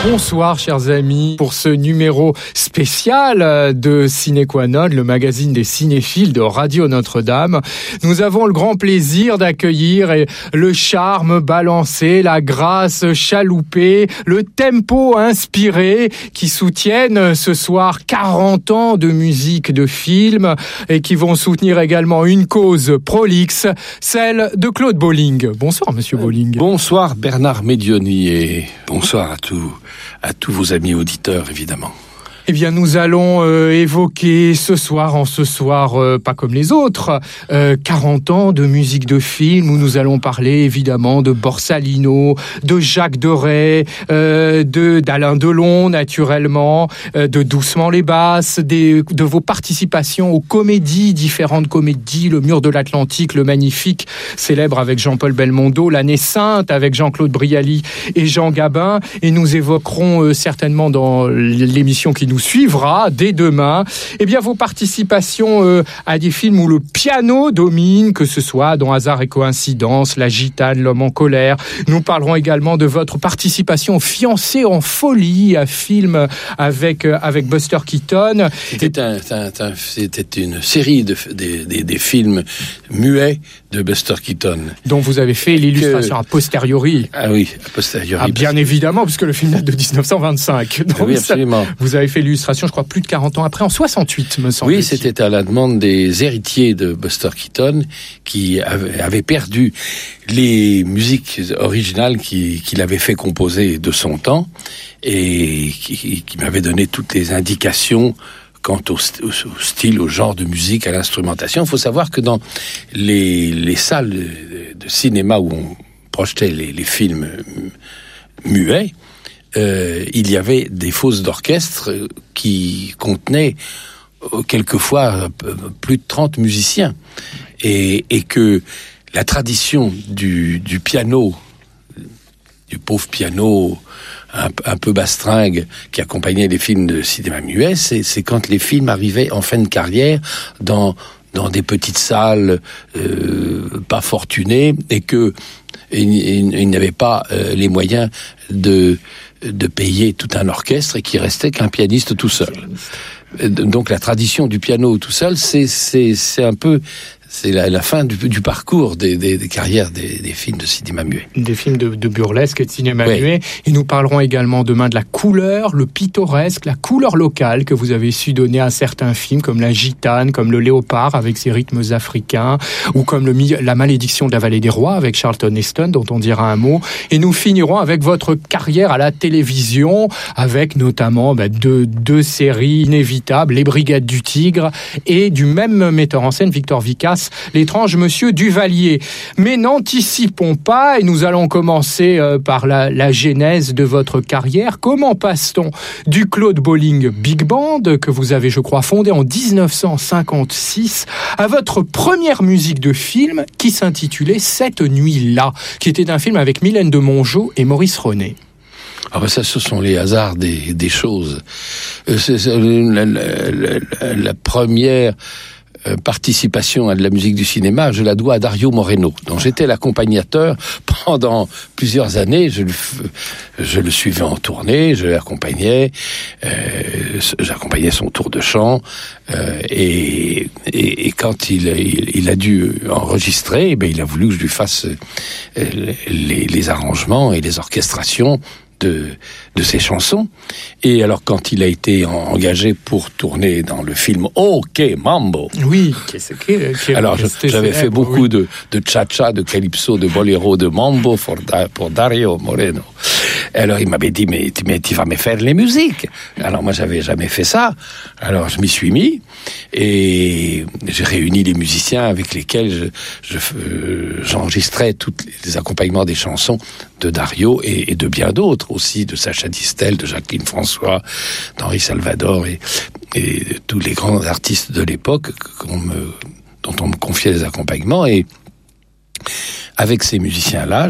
Bonsoir chers amis, pour ce numéro spécial de Ciné Qua Non, le magazine des cinéphiles de Radio Notre-Dame. Nous avons le grand plaisir d'accueillir le charme balancé, la grâce chaloupée, le tempo inspiré qui soutiennent ce soir 40 ans de musique de film et qui vont soutenir également une cause prolixe, celle de Claude Bolling. Bonsoir monsieur Bolling. Bonsoir Bernard Médioni et bonsoir à tous vos amis auditeurs, évidemment. Eh bien, nous allons évoquer ce soir, pas comme les autres, 40 ans de musique de film, où nous allons parler évidemment de Borsalino, de Jacques Deray, d'Alain Delon, naturellement, de Doucement les Basses, de vos participations aux comédies, différentes comédies, Le Mur de l'Atlantique, le magnifique, célèbre avec Jean-Paul Belmondo, L'Année Sainte avec Jean-Claude Brialy et Jean Gabin, et nous évoquerons certainement dans l'émission qui nous suivra dès demain, eh bien vos participations à des films où le piano domine, que ce soit dans Hasard et Coïncidence, La Gitane, L'Homme en colère. Nous parlerons également de votre participation Fiancé en folie, à film avec Buster Keaton. C'était une série des films muets de Buster Keaton, dont vous avez fait l'illustration a posteriori. Ah oui, a posteriori. Ah, bien évidemment, puisque le film date de 1925. Donc oui, absolument. Vous avez fait l'illustration, je crois, plus de 40 ans après, en 68, me semble-t-il. Oui, c'était à la demande des héritiers de Buster Keaton, qui avaient perdu les musiques originales qu'il avait fait composer de son temps, et qui m'avaient donné toutes les indications quant au style, au genre de musique, à l'instrumentation. Il faut savoir que dans les salles de cinéma où on projetait les films muets, il y avait des fausses d'orchestre qui contenaient quelquefois plus de 30 musiciens. Et que la tradition du piano, du pauvre piano un peu bastringue qui accompagnait les films de cinéma muet, c'est quand les films arrivaient en fin de carrière dans des petites salles pas fortunées, et que ils n'avaient pas les moyens de payer tout un orchestre, et qu'il restait qu'un pianiste tout seul. Donc la tradition du piano tout seul, c'est un peu... C'est la fin du parcours des carrières des films de cinéma muet. Des films de burlesque et de cinéma muet. Et nous parlerons également demain de la couleur, le pittoresque, la couleur locale que vous avez su donner à certains films, comme La Gitane, comme Le Léopard avec ses rythmes africains, ou comme La Malédiction de la Vallée des Rois avec Charlton Heston, dont on dira un mot. Et nous finirons avec votre carrière à la télévision, avec notamment deux séries inévitables, Les Brigades du Tigre, et du même metteur en scène, Victor Vicas, L'étrange Monsieur Duvalier. Mais n'anticipons pas, et nous allons commencer par la genèse de votre carrière. Comment passe-t-on du Claude Bolling Big Band, que vous avez, je crois, fondé en 1956, à votre première musique de film qui s'intitulait Cette nuit-là, qui était un film avec Mylène de Mongeau et Maurice René? Ah ben ça, ce sont les hasards des choses. C'est la première participation à de la musique du cinéma, je la dois à Dario Moreno, dont j'étais l'accompagnateur pendant plusieurs années. Je le suivais en tournée, je l'accompagnais, j'accompagnais son tour de chant, et quand il a dû enregistrer, il a voulu que je lui fasse les arrangements et les orchestrations de ses chansons. Et alors, quand il a été engagé pour tourner dans le film OK Mambo, oui, alors j'avais fait beaucoup de cha-cha, de calypso, de boléro, de mambo pour Dario Moreno. Alors il m'avait dit mais tu vas me faire les musiques. Alors moi j'avais jamais fait ça. Alors je m'y suis mis et j'ai réuni les musiciens avec lesquels j'enregistrais tous les accompagnements des chansons de Dario et de bien d'autres aussi, de Sacha Distel, de Jacqueline François, d'Henri Salvador et tous les grands artistes de l'époque dont on me confiait les accompagnements. Et avec ces musiciens-là,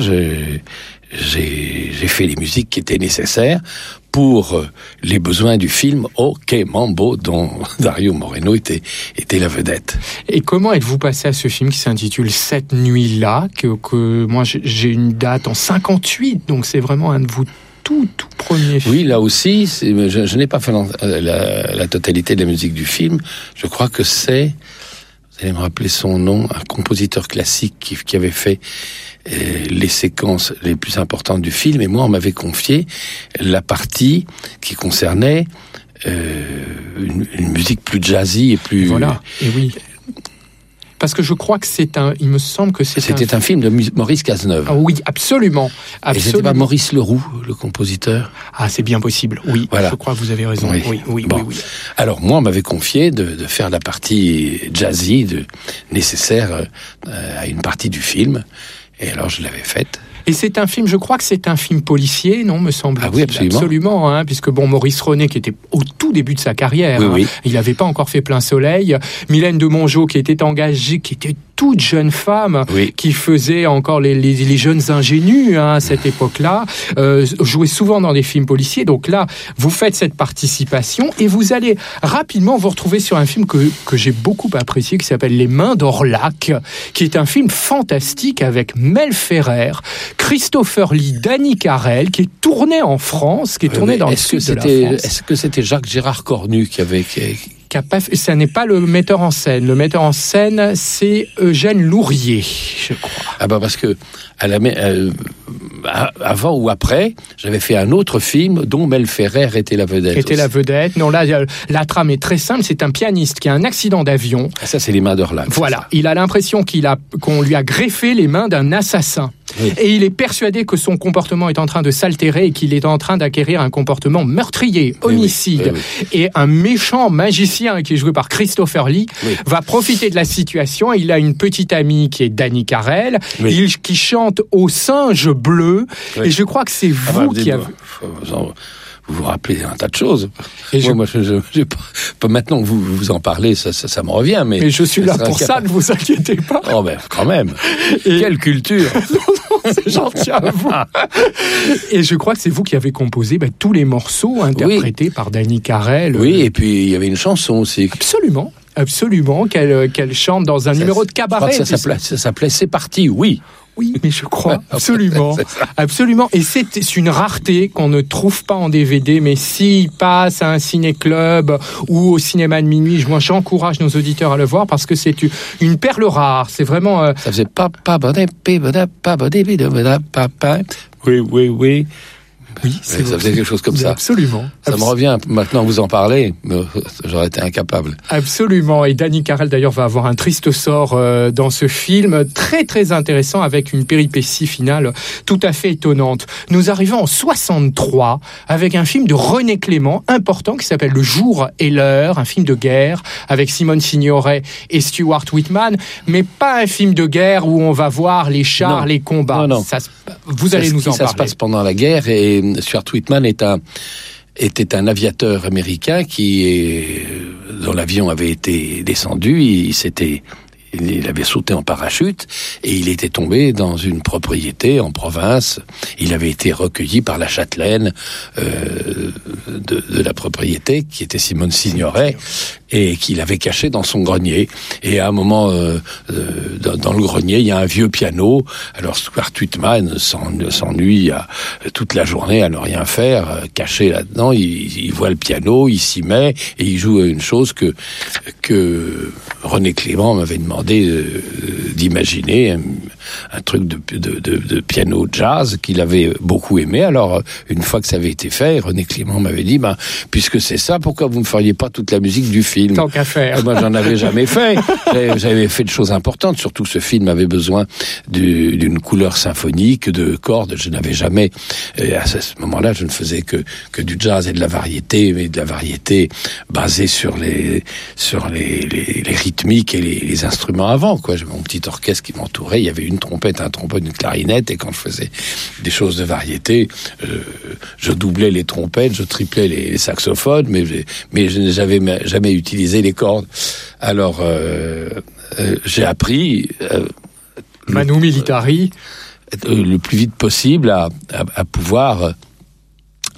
j'ai fait les musiques qui étaient nécessaires pour les besoins du film OK Mambo, dont Dario Moreno était la vedette. Et comment êtes-vous passé à ce film qui s'intitule Cette nuit-là, que moi j'ai une date en 58, donc c'est vraiment un de vos tout premier film. Oui, là aussi, je n'ai pas fait la totalité de la musique du film. Je crois que c'est, vous allez me rappeler son nom, un compositeur classique qui avait fait les séquences les plus importantes du film. Et moi, on m'avait confié la partie qui concernait une musique plus jazzy et plus... Voilà, et oui. Parce que je crois que il me semble que c'était un film de Maurice Cazeneuve. Ah oui, absolument. Et c'était pas Maurice Leroux, le compositeur? Ah, c'est bien possible. Oui, voilà. Je crois que vous avez raison. Oui. Alors moi, on m'avait confié de faire la partie jazzy nécessaire à une partie du film. Et alors je l'avais faite. Et c'est un film, je crois que c'est un film policier, non, me semble-t-il. Ah oui, absolument. Absolument, puisque Maurice René, qui était au tout début de sa carrière, il n'avait pas encore fait Plein Soleil. Mylène de Mongeau, qui était engagée, qui était toute jeune femme, qui faisait encore les jeunes ingénus à cette époque-là, jouait souvent dans des films policiers. Donc là, vous faites cette participation et vous allez rapidement vous retrouver sur un film que j'ai beaucoup apprécié, qui s'appelle Les Mains d'Orlac, qui est un film fantastique avec Mel Ferrer, Christopher Lee, Danny Carell, qui est tourné en France, qui est tourné dans le sud de la France. Est-ce que c'était Jacques-Gérard Cornu qui avait... Ça n'est pas le metteur en scène. Le metteur en scène, c'est Eugène Lourier, je crois. Ah bah parce que avant ou après, j'avais fait un autre film dont Mel Ferrer était la vedette. La vedette. Non, là, la trame est très simple. C'est un pianiste qui a un accident d'avion. Ah, ça, c'est Les Mains d'Orlac. Voilà. Il a l'impression qu'on lui a greffé les mains d'un assassin. Oui. Et il est persuadé que son comportement est en train de s'altérer et qu'il est en train d'acquérir un comportement meurtrier, homicide. Oui. Et un méchant magicien qui est joué par Christopher Lee va profiter de la situation. Il a une petite amie qui est Danny Carell, qui chante Au singe bleu. Et je crois que c'est vous qui avez... Vous vous rappelez un tas de choses. Moi, maintenant que vous en parlez, ça me revient. Mais je suis là pour ça, ne vous inquiétez pas. Oh ben, quand même. Quelle culture. C'est gentil à vous. Et je crois que c'est vous qui avez composé tous les morceaux interprétés par Danny Carell. Oui, et puis il y avait une chanson aussi. Absolument, qu'elle chante dans un numéro de cabaret. Je crois que ça s'appelait C'est parti, oui. Oui, mais je crois, absolument. Absolument. Et c'est une rareté qu'on ne trouve pas en DVD, mais s'il passe à un ciné-club ou au cinéma de minuit, moi j'encourage nos auditeurs à le voir parce que c'est une perle rare. C'est vraiment... Ça faisait oui. Oui, ça faisait quelque chose comme ça. Absolument. Ça me revient maintenant vous en parlez, mais j'aurais été incapable. Absolument. Et Danny Carell d'ailleurs va avoir un triste sort dans ce film, très très intéressant avec une péripétie finale tout à fait étonnante. Nous arrivons en 63 avec un film de René Clément important qui s'appelle Le Jour et l'Heure, un film de guerre avec Simone Signoret et Stuart Whitman, mais pas un film de guerre où on va voir les chars, les combats. Non. Vous allez nous en parler. Ça se passe pendant la guerre et Stuart Whitman était un aviateur américain dont l'avion avait été descendu. Il avait sauté en parachute et il était tombé dans une propriété en province. Il avait été recueilli par la châtelaine de la propriété, qui était Simone Signoret, et qu'il avait caché dans son grenier. Et à un moment, dans le grenier, il y a un vieux piano. Alors Stuart Whitman s'ennuie toute la journée à ne rien faire, caché là-dedans. Il voit le piano, il s'y met et il joue une chose que René Clément m'avait demandé d'imaginer, un truc de piano jazz qu'il avait beaucoup aimé. Alors, une fois que ça avait été fait, René Clément m'avait dit, puisque c'est ça, pourquoi vous ne feriez pas toute la musique du film? Tant qu'à faire. Moi, j'en avais jamais fait. J'avais fait de choses importantes, surtout que ce film avait besoin d'une couleur symphonique, de cordes. Je n'avais jamais, à ce moment-là, je ne faisais que du jazz et de la variété, mais de la variété basée sur les rythmiques et les instruments avant, quoi. J'avais mon petit orchestre qui m'entourait, il y avait une trompette, un trombone, une clarinette, et quand je faisais des choses de variété, je doublais les trompettes, je triplais les saxophones, mais je n'avais jamais utilisé les cordes. Alors, j'ai appris... Manu Militari. Le plus vite possible à pouvoir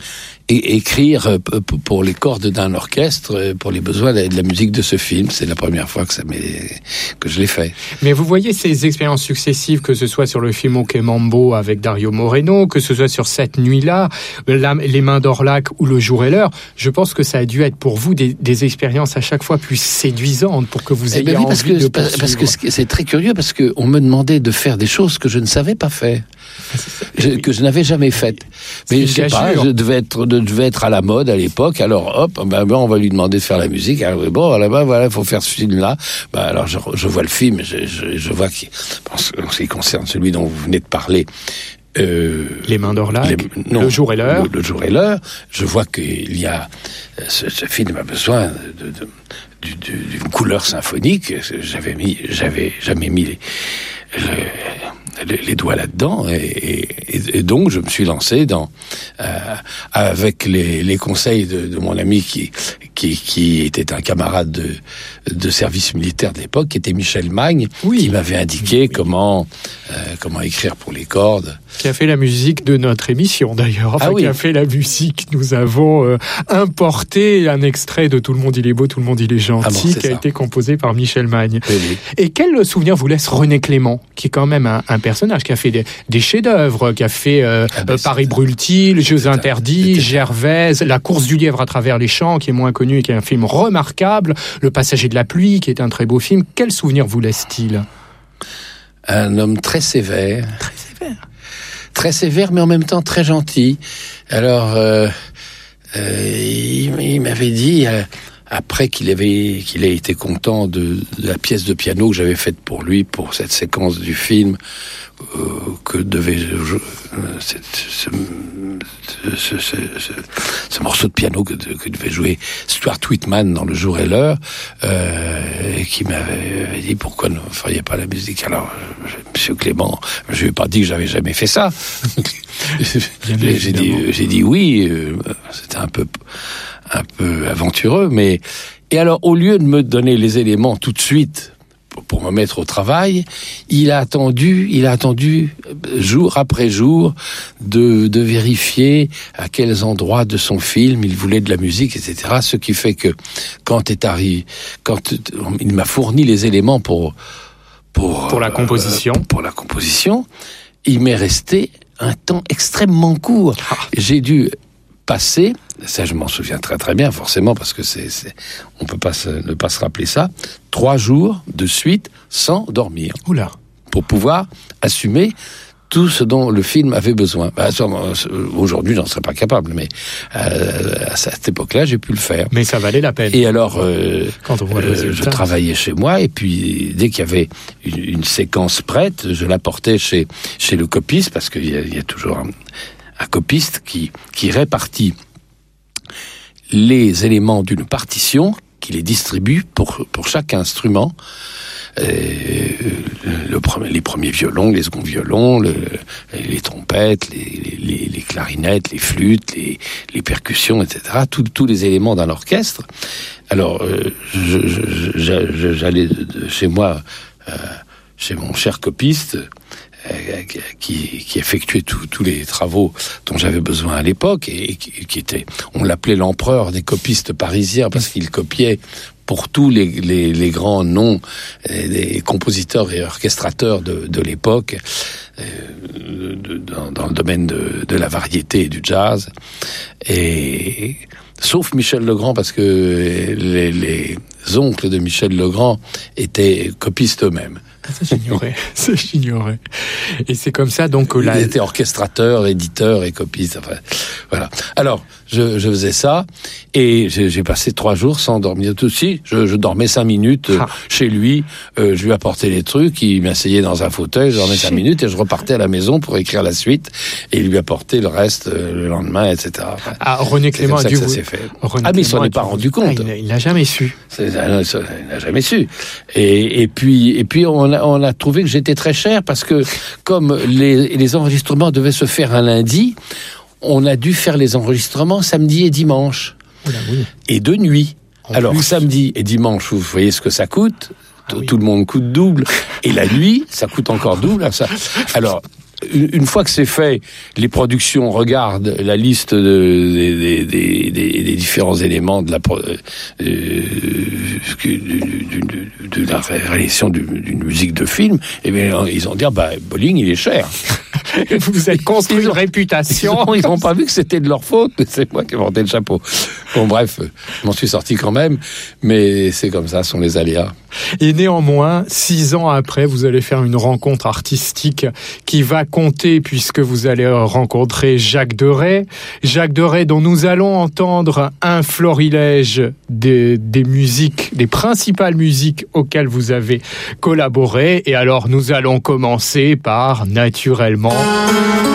écrire pour les cordes d'un orchestre, pour les besoins de la musique de ce film. C'est la première fois que je l'ai fait. Mais vous voyez ces expériences successives, que ce soit sur le film Ok Mambo avec Dario Moreno, que ce soit sur Cette nuit-là, Les mains d'Orlac ou Le jour et l'heure, je pense que ça a dû être pour vous des expériences à chaque fois plus séduisantes pour que vous ayez envie de poursuivre. Parce que c'est très curieux, parce qu'on me demandait de faire des choses que je ne savais pas faire. Que je n'avais jamais faites. Mais je sais pas, je devais être à la mode à l'époque, alors hop, on va lui demander de faire la musique. Alors, bon, là-bas, voilà, il faut faire ce film-là. Alors je vois le film, je vois en ce qui concerne celui dont vous venez de parler, Les mains d'Orlac, Le jour et l'heure. Le jour et l'heure. Je vois qu'il y a ce film a besoin d'une couleur symphonique. J'avais jamais mis les doigts là-dedans, et donc je me suis lancé avec les conseils de mon ami qui était un camarade de service militaire de l'époque, qui était Michel Magne, qui m'avait indiqué comment écrire pour les cordes. Qui a fait la musique de notre émission d'ailleurs. Qui a fait la musique. Nous avons importé un extrait de Tout le monde il est beau, tout le monde il est gentil, qui a été composé par Michel Magne. Oui. Et quel souvenir vous laisse René Clément, qui est quand même un personnage qui a fait des chefs-d'œuvre, qui a fait Paris brûle-t-il, Jeux interdits, Gervaise, La course du lièvre à travers les champs, qui est moins connu et qui est un film remarquable, Le passager de la pluie, qui est un très beau film. Quel souvenir vous laisse-t-il ? Un homme très sévère. Très sévère, mais en même temps très gentil. Alors, il m'avait dit, après qu'il a été content de la pièce de piano que j'avais faite pour lui, pour cette séquence du film, que devait ce morceau de piano que devait jouer Stuart Whitman dans Le jour et l'heure, et qui m'avait dit pourquoi ne feriez pas la musique. Alors, Monsieur Clément, je lui ai pas dit que j'avais jamais fait ça. J'ai dit oui, c'était un peu aventureux, mais et alors au lieu de me donner les éléments tout de suite pour me mettre au travail, il a attendu jour après jour de vérifier à quels endroits de son film il voulait de la musique, etc. Ce qui fait que quand il m'a fourni les éléments pour la composition, il m'est resté un temps extrêmement court. J'ai dû passer, ça je m'en souviens très très bien forcément, parce que on peut pas ne pas se rappeler ça, 3 jours de suite sans dormir. Oula. Pour pouvoir assumer tout ce dont le film avait besoin. Aujourd'hui, j'en serais pas capable, mais à cette époque-là, j'ai pu le faire. Mais ça valait la peine. Et alors, quand on voit le résultat, je travaillais chez moi, et puis dès qu'il y avait une séquence prête, je l'apportais chez le copiste, parce qu'il y a toujours un copiste qui répartit les éléments d'une partition, qui les distribue pour chaque instrument. Les premiers violons, les seconds violons, les trompettes, les clarinettes, les flûtes, les percussions, etc. Tous les éléments d'un orchestre. Alors, j'allais chez moi, chez mon cher copiste, qui effectuait tous les travaux dont j'avais besoin à l'époque, et qui était, on l'appelait l'empereur des copistes parisiens, parce qu'il copiait pour tous les grands noms des compositeurs et orchestrateurs de l'époque, dans le domaine de la variété et du jazz, et sauf Michel Legrand, parce que les oncles de Michel Legrand étaient copistes eux-mêmes. Ça j'ignorais. Et c'est comme ça donc que il était orchestrateur, éditeur et copiste. Enfin, voilà. Alors je faisais ça, et j'ai passé 3 jours sans dormir. Tout de suite, je dormais 5 minutes chez lui. Je lui apportais les trucs, il m'asseyait dans un fauteuil, je dormais 5 minutes et je repartais à la maison pour écrire la suite, et il lui apportait le reste le lendemain, etc. Enfin, René Clément a dû ça s'est fait. Mais il s'en est pas rendu compte. Il n'a jamais su. Il n'a jamais su. Et puis on a trouvé que j'étais très cher, parce que comme les enregistrements devaient se faire un lundi, on a dû faire les enregistrements samedi et dimanche. Oui. Et de nuit. Alors samedi et dimanche, vous voyez ce que ça coûte. Tout le monde coûte double. Et la nuit, ça coûte encore double. Alors une fois que c'est fait, les productions regardent la liste des différents éléments de la réalisation d'une musique de film, et bien ils ont dit Bolling il est cher. Vous êtes construit une réputation. Ils n'ont pas vu que c'était de leur faute, c'est moi qui ai porté le chapeau. Bon bref, je m'en suis sorti quand même, mais c'est comme ça, ce sont les aléas. Et néanmoins, 6 ans après, vous allez faire une rencontre artistique qui va compter puisque vous allez rencontrer Jacques Deray. Jacques Deray dont nous allons entendre un florilège des musiques, des principales musiques auxquelles vous avez collaboré. Et alors, nous allons commencer par, naturellement...